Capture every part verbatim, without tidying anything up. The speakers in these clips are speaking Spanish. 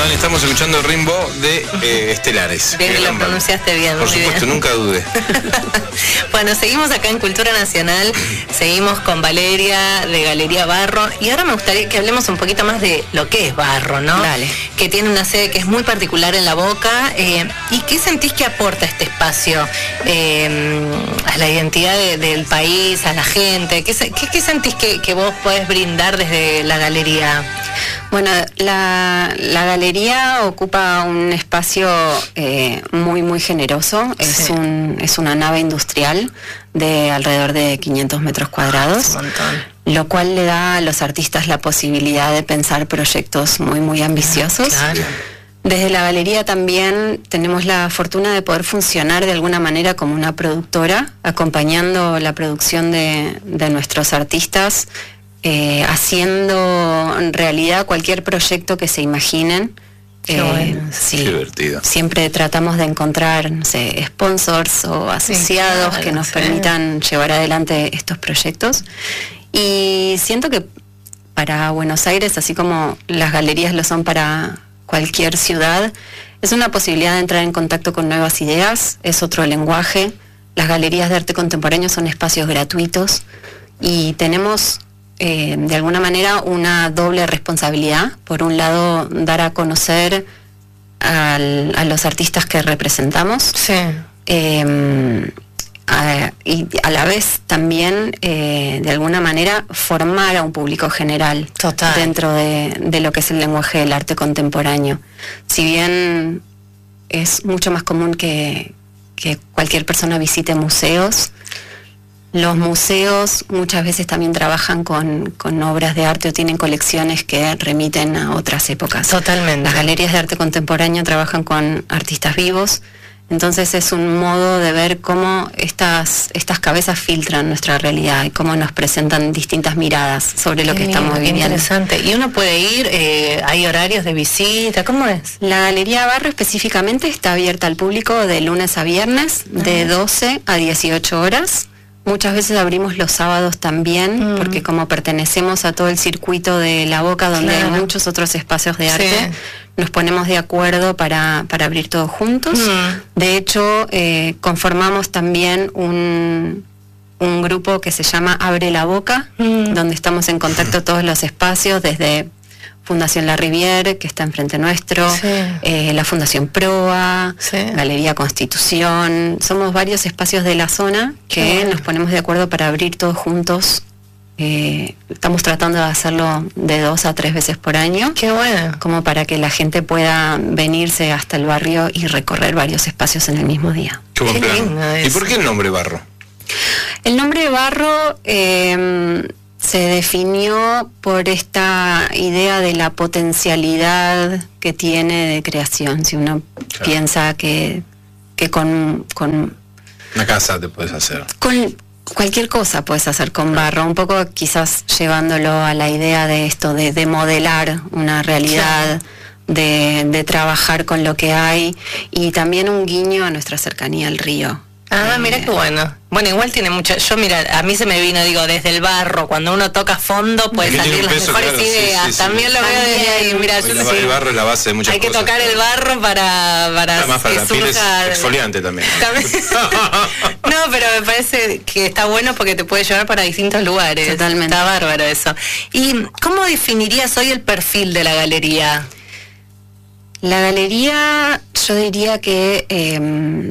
Vale, estamos escuchando Rimbo de eh, Estelares. Bien que lo pronunciaste bien. Por supuesto, bien. Nunca dudé. Bueno, seguimos acá en Cultura Nacional, seguimos con Valeria de Galería Barro, y ahora me gustaría que hablemos un poquito más de lo que es Barro, ¿no? Dale. Que tiene una sede que es muy particular en La Boca. Eh, ¿Y qué sentís que aporta este espacio eh, a la identidad de, del país, a la gente? ¿Qué, qué, qué sentís que, que vos podés brindar desde la galería? Bueno, la, la galería ocupa un espacio eh, muy, muy generoso. Sí. Es, un, es una nave industrial de alrededor de quinientos metros cuadrados, un montón. Lo cual le da a los artistas la posibilidad de pensar proyectos muy, muy ambiciosos. Claro. Desde la galería también tenemos la fortuna de poder funcionar de alguna manera como una productora, acompañando la producción de, de nuestros artistas, Eh, haciendo realidad cualquier proyecto que se imaginen. Qué eh, bueno. Sí, Qué divertido. Siempre tratamos de encontrar, no sé, sponsors o asociados, sí, claro, que nos sí. permitan llevar adelante estos proyectos. Y siento que para Buenos Aires, así como las galerías lo son para cualquier ciudad, es una posibilidad de entrar en contacto con nuevas ideas, es otro lenguaje. Las galerías de arte contemporáneo son espacios gratuitos y tenemos Eh, de alguna manera una doble responsabilidad. Por un lado, dar a conocer al, a los artistas que representamos, sí. eh, a, y a la vez también eh, de alguna manera formar a un público general. Total. Dentro de, de lo que es el lenguaje del arte contemporáneo. Si bien es mucho más común que, que cualquier persona visite museos, los museos muchas veces también trabajan con, con obras de arte o tienen colecciones que remiten a otras épocas. Totalmente. Las galerías de arte contemporáneo trabajan con artistas vivos, entonces es un modo de ver cómo estas, estas cabezas filtran nuestra realidad y cómo nos presentan distintas miradas sobre lo Qué que bien, estamos viviendo. Interesante. ¿Y uno puede ir? Eh, ¿Hay horarios de visita? ¿Cómo es? La Galería Barro específicamente está abierta al público de lunes a viernes, uh-huh. de doce a dieciocho horas. Muchas veces abrimos los sábados también, mm. porque como pertenecemos a todo el circuito de La Boca, donde claro. hay muchos otros espacios de arte, sí. nos ponemos de acuerdo para, para abrir todos juntos. Mm. De hecho, eh, conformamos también un, un grupo que se llama Abre la Boca, mm. donde estamos en contacto todos los espacios, desde Fundación La Riviere, que está enfrente nuestro, sí. eh, la Fundación Proa, sí. Galería Constitución. Somos varios espacios de la zona que bueno. nos ponemos de acuerdo para abrir todos juntos. Eh, estamos tratando de hacerlo de dos a tres veces por año. Qué bueno. Como para que la gente pueda venirse hasta el barrio y recorrer varios espacios en el mismo día. Qué buen plan. ¿Y por qué el nombre Barro? El nombre Barro Eh, se definió por esta idea de la potencialidad que tiene de creación. Si uno claro. piensa que, que con, con... una casa te puedes hacer. Con cualquier cosa puedes hacer con barro, un poco quizás llevándolo a la idea de esto, de, de modelar una realidad, sí. de, de trabajar con lo que hay, y también un guiño a nuestra cercanía al río. Ah, eh, mira qué bueno. Bueno, igual tiene mucho. Yo, mira, a mí se me vino, digo, desde el barro, cuando uno toca fondo puede salir las peso, mejores claro, ideas. Sí, sí, también sí. lo veo desde ahí. Mira, yo el, sí. el barro es la base de muchas Hay cosas. Hay que tocar el barro para para Además, para la piel es exfoliante también. ¿También? No, pero me parece que está bueno porque te puede llevar para distintos lugares. Totalmente. Está bárbaro eso. ¿Y cómo definirías hoy el perfil de la galería? La galería, yo diría que eh,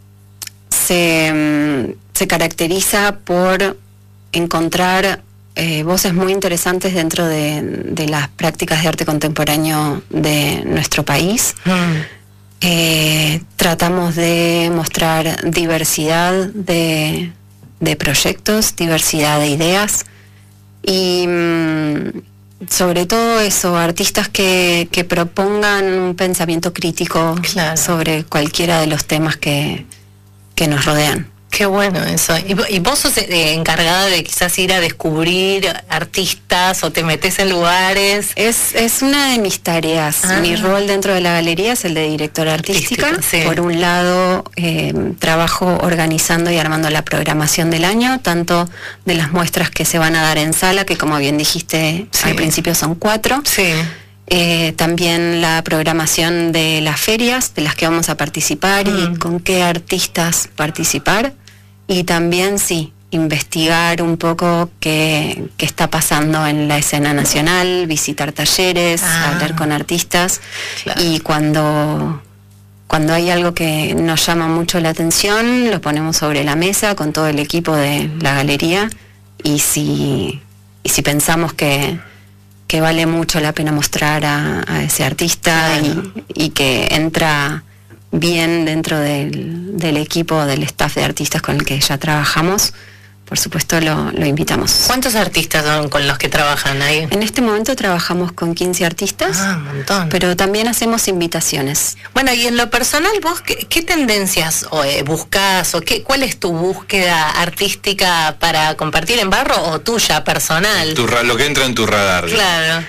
Se, se caracteriza por encontrar eh, voces muy interesantes dentro de, de las prácticas de arte contemporáneo de nuestro país. Mm. Eh, tratamos de mostrar diversidad de, de proyectos, diversidad de ideas y mm, sobre todo eso, artistas que, que propongan un pensamiento crítico claro. sobre cualquiera de los temas que que nos rodean. Qué bueno eso. ¿Y, y vos sos eh, encargada de quizás ir a descubrir artistas o te metes en lugares? Es, es una de mis tareas. Ah. Mi rol dentro de la galería es el de directora artística. artística sí. Por un lado, eh, trabajo organizando y armando la programación del año, tanto de las muestras que se van a dar en sala, que como bien dijiste, sí. al principio son cuatro. Sí. Eh, también la programación de las ferias de las que vamos a participar mm. y con qué artistas participar. Y también, sí, investigar un poco qué, qué está pasando en la escena nacional, visitar talleres, ah. hablar con artistas. Claro. Y cuando, cuando hay algo que nos llama mucho la atención, lo ponemos sobre la mesa con todo el equipo de la galería. Y si, y si pensamos que... que vale mucho la pena mostrar a, a ese artista claro. y, y que entra bien dentro del, del equipo, del staff de artistas con el que ya trabajamos, por supuesto lo, lo invitamos. ¿Cuántos artistas son con los que trabajan ahí? En este momento trabajamos con quince artistas, ah, un montón. Pero también hacemos invitaciones. Bueno, y en lo personal, ¿vos qué, qué tendencias o, eh, buscás o qué, cuál es tu búsqueda artística para compartir en Barro o tuya, personal? Tu, lo que entra en tu radar. Claro.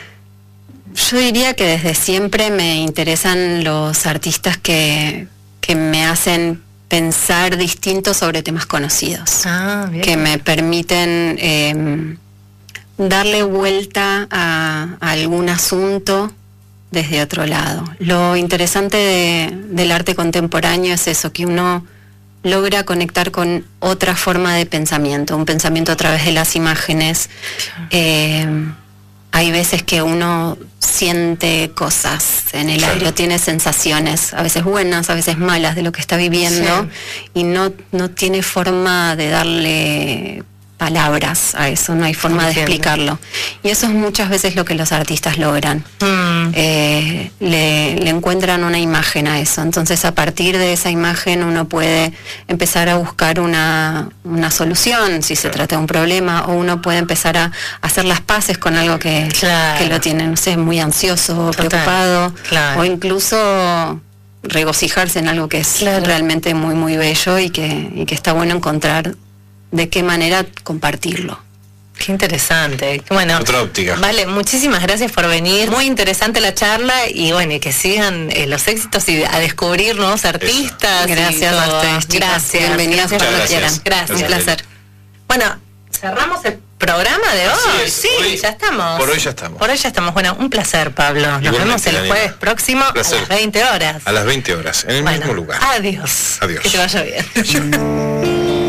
Yo diría que desde siempre me interesan los artistas que, que me hacen pensar distinto sobre temas conocidos, ah, bien. Que me permiten eh, darle vuelta a, a algún asunto desde otro lado. Lo interesante de, del arte contemporáneo es eso, que uno logra conectar con otra forma de pensamiento, un pensamiento a través de las imágenes. Eh, hay veces que uno siente cosas en el claro. aire, tiene sensaciones, a veces buenas, a veces malas de lo que está viviendo, sí. y no, no tiene forma de darle palabras a eso, no hay forma Entiendo. de explicarlo. Y eso es muchas veces lo que los artistas logran. Mm. Eh, le, le encuentran una imagen a eso. Entonces, a partir de esa imagen uno puede empezar a buscar una, una solución, si se trata de un problema, o uno puede empezar a hacer las paces con algo que, claro. que lo tiene, no sé, muy ansioso, Total. preocupado, claro. o incluso regocijarse en algo que es claro. realmente muy, muy bello y que, y que está bueno encontrar de qué manera compartirlo. Qué interesante. Bueno, otra óptica. Vale, muchísimas gracias por venir. Muy interesante la charla y bueno, y que sigan eh, los éxitos y a descubrir nuevos artistas. Eso. Gracias a ustedes, chicos. Gracias. Bienvenidas cuando gracias. quieran. Gracias. Gracias. Un placer. Bueno, cerramos el programa de hoy. Es. Sí, hoy, ya estamos. Por hoy ya estamos. Por hoy ya estamos. Bueno, un placer, Pablo. Nos Igualmente, vemos el Daniela. jueves próximo a las veinte horas. A las veinte horas, en el bueno, mismo lugar. Adiós. Adiós. Que te vaya bien.